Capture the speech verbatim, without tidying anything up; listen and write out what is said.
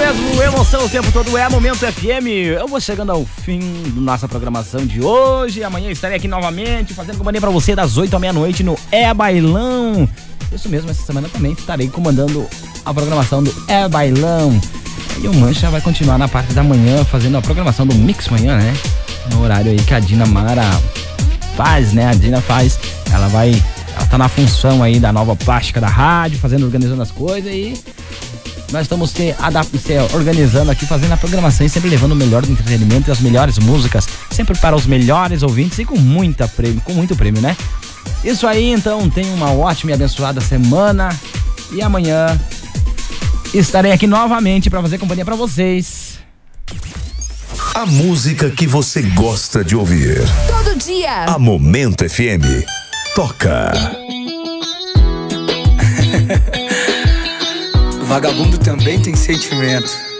mesmo, emoção o tempo todo, é Momento F M. Eu vou chegando ao fim da nossa programação de hoje. Amanhã estarei aqui novamente, fazendo companhia pra você das oito à meia-noite no É Bailão. Isso mesmo, essa semana também estarei comandando a programação do É Bailão. E o Mancha vai continuar na parte da manhã, fazendo a programação do Mix Manhã, né? No horário aí que a Dina Mara faz, né? A Dina faz, ela vai, ela tá na função aí da nova plástica da rádio, fazendo, organizando as coisas, e nós estamos se, adap- se organizando aqui, fazendo a programação e sempre levando o melhor do entretenimento e as melhores músicas, sempre para os melhores ouvintes e com muita prêmio, com muito prêmio, né? Isso aí, então, tenha uma ótima e abençoada semana e amanhã estarei aqui novamente para fazer companhia para vocês. A música que você gosta de ouvir. Todo dia. A Momento F M. Toca. Vagabundo também tem sentimento.